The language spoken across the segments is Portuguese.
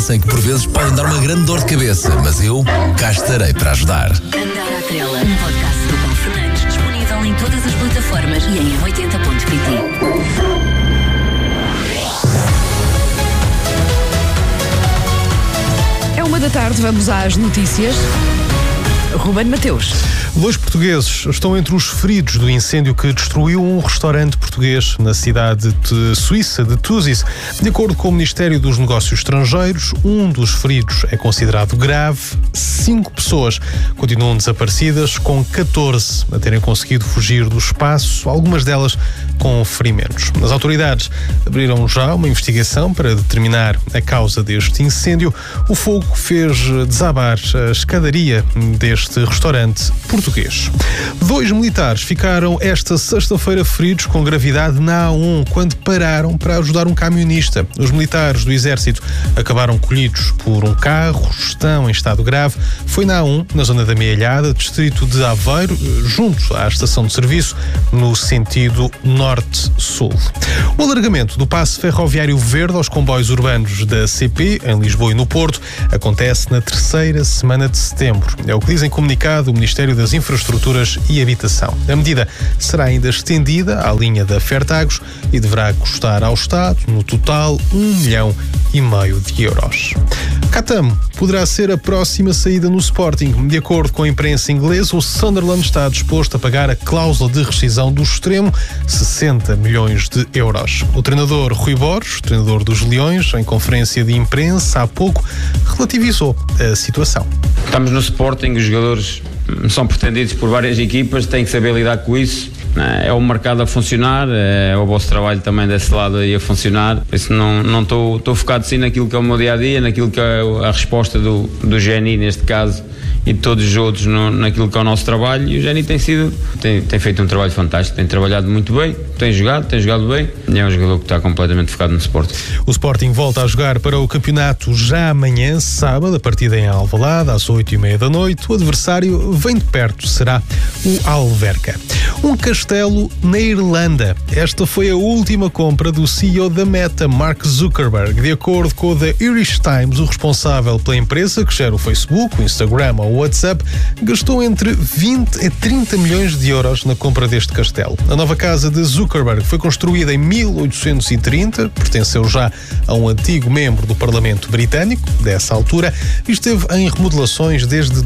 Sei que por vezes podem dar uma grande dor de cabeça, mas eu cá estarei para ajudar. Andar à Trela, um podcast do Paulo Fernandes, disponível em todas as plataformas e em m80.pt. É 1h da tarde, vamos às notícias. Ruben Mateus. 2 portugueses estão entre os feridos do incêndio que destruiu um restaurante português na cidade de Suíça de Thusis. De acordo com o Ministério dos Negócios Estrangeiros, um dos feridos é considerado grave. 5 pessoas continuam desaparecidas, com 14 a terem conseguido fugir do espaço, algumas delas com ferimentos. As autoridades abriram já uma investigação para determinar a causa deste incêndio. O fogo fez desabar a escadaria deste restaurante português. 2 militares ficaram esta sexta-feira feridos com gravidade na A1 quando pararam para ajudar um camionista. Os militares do Exército acabaram colhidos por um carro, estão em estado grave. Foi na A1, na zona da Mealhada, distrito de Aveiro, junto à estação de serviço, no sentido norte-sul. O alargamento do passe ferroviário verde aos comboios urbanos da CP, em Lisboa e no Porto, acontece na 3ª semana de setembro. É o que diz em comunicado o Ministério das Infraestruturas e Habitação. A medida será ainda estendida à linha da Fertagos e deverá custar ao Estado, no total, 1,5 milhão de euros. Catamo poderá ser a próxima saída no Sporting. De acordo com a imprensa inglesa, o Sunderland está disposto a pagar a cláusula de rescisão do extremo, 60 milhões de euros. O treinador Rui Borges, treinador dos Leões, em conferência de imprensa há pouco, relativizou a situação. Estamos no Sporting, os jogadores são pretendidos por várias equipas, têm que saber lidar com isso. É o mercado a funcionar, é o vosso trabalho também desse lado aí a funcionar. Por isso não estou focado sim naquilo que é o meu dia-a-dia, naquilo que é a resposta do GNI neste caso e de todos os outros naquilo que é o nosso trabalho. E o GNI tem feito um trabalho fantástico, tem trabalhado muito bem, tem jogado bem e é um jogador que está completamente focado no Sporting. O Sporting volta a jogar para o campeonato já amanhã, sábado, a partida em Alvalade, às 20h30 da noite. O adversário vem de perto, será o Alverca. Um castelo na Irlanda. Esta foi a última compra do CEO da Meta, Mark Zuckerberg. De acordo com o The Irish Times, o responsável pela empresa, que gera o Facebook, o Instagram ou o WhatsApp, gastou entre 20 a 30 milhões de euros na compra deste castelo. A nova casa de Zuckerberg foi construída em 1830, pertenceu já a um antigo membro do Parlamento britânico, dessa altura, e esteve em remodelações desde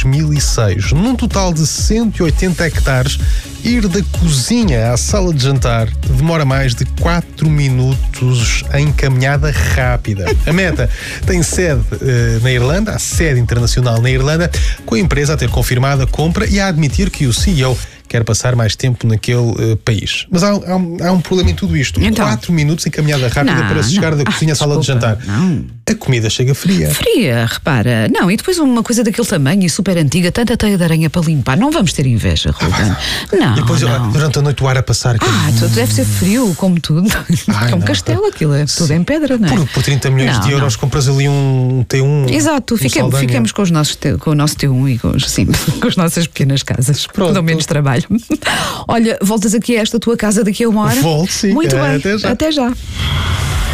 2006. Num total de 180 hectares, ir da cozinha à sala de jantar demora mais de 4 minutos em caminhada rápida. A Meta tem sede na Irlanda, a sede internacional na Irlanda, com a empresa a ter confirmado a compra e a admitir que o CEO quer passar mais tempo naquele país. Mas há um problema em tudo isto. Então, 4 minutos em caminhada rápida para se chegar da cozinha à sala de jantar. A comida chega fria. Fria, repara. Não, e depois uma coisa daquele tamanho e super antiga, tanta teia de aranha para limpar. Não vamos ter inveja, Ruben. Não, E depois, não. durante a noite, o ar a passar. Tudo deve ser frio, como tudo. É um castelo, aquilo é tudo em pedra, não é? Por 30 milhões de euros compras ali um T1. Exato, ficamos com o nosso T1 e com as nossas pequenas casas. Pronto. Dão menos trabalho. Olha, voltas aqui a esta tua casa daqui a 1 hora? Volto, sim. Muito bem. Até já. Até já.